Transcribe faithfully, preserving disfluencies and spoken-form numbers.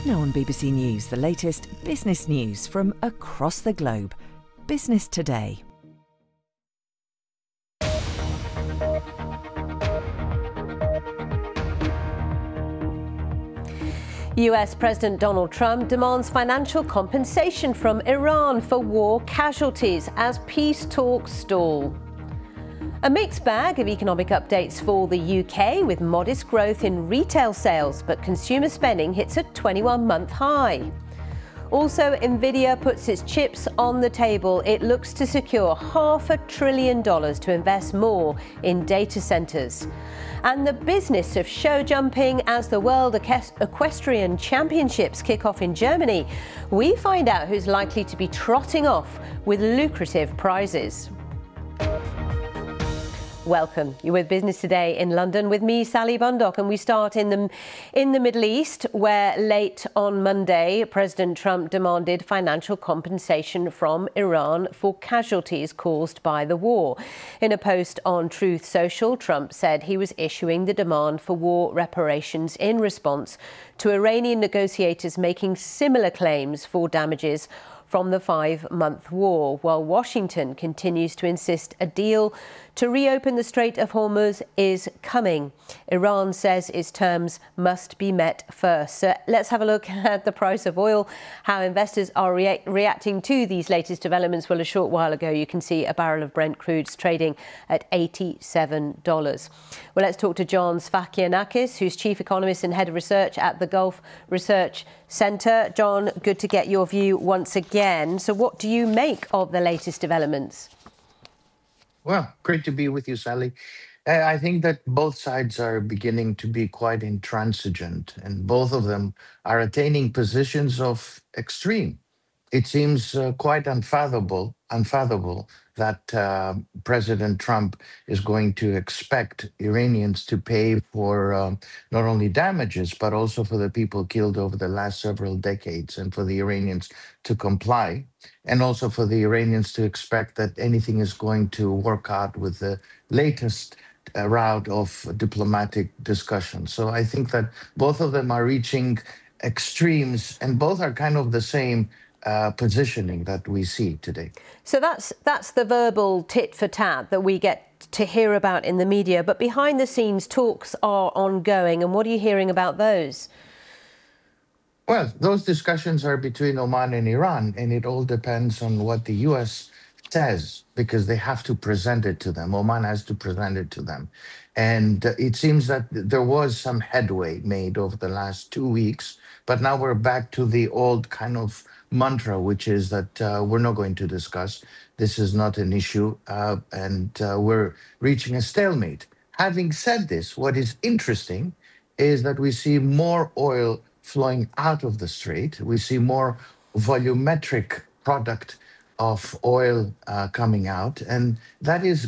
Now on B B C News, the latest business news from across the globe. Business Today. U S President Donald Trump demands financial compensation from Iran for war casualties as peace talks stall. A mixed bag of economic updates for the U K, with modest growth in retail sales, but consumer spending hits a twenty-one month high. Also, Nvidia puts its chips on the table. It looks to secure half a trillion dollars to invest more in data centers. And the business of show jumping as the World Equestrian Championships kick off in Germany. We find out who's likely to be trotting off with lucrative prizes. Welcome. You're with Business Today in London with me, Sally Bundock, and we start in the in the Middle East, where late on Monday, President Trump demanded financial compensation from Iran for casualties caused by the war. In a post on Truth Social, Trump said he was issuing the demand for war reparations in response to Iranian negotiators making similar claims for damages from the five-month war, while Washington continues to insist a deal to reopen the Strait of Hormuz is coming. Iran says its terms must be met first. So let's have a look at the price of oil, how investors are rea- reacting to these latest developments. Well, a short while ago, you can see a barrel of Brent crude trading at eighty-seven dollars. Well, let's talk to John Sfakianakis, who's chief economist and head of research at the Gulf Research Centre. John, good to get your view once again. So what do you make of the latest developments? Well, great to be with you, Sally. Uh, I think that both sides are beginning to be quite intransigent, and both of them are attaining positions of extreme. It seems uh, quite unfathomable, unfathomable that uh, President Trump is going to expect Iranians to pay for um, not only damages, but also for the people killed over the last several decades, and for the Iranians to comply, and also for the Iranians to expect that anything is going to work out with the latest uh, round of diplomatic discussions. So I think that both of them are reaching extremes, and both are kind of the same Uh, positioning that we see today. So that's that's the verbal tit for tat that we get to hear about in the media. But behind the scenes, talks are ongoing. And what are you hearing about those? Well, those discussions are between Oman and Iran, and it all depends on what the U S says, because they have to present it to them. Oman has to present it to them. And uh, it seems that there was some headway made over the last two weeks, but now we're back to the old kind of mantra, which is that uh, we're not going to discuss. This is not an issue, uh, and uh, we're reaching a stalemate. Having said this, what is interesting is that we see more oil flowing out of the strait. We see more volumetric product of oil uh, coming out, and that is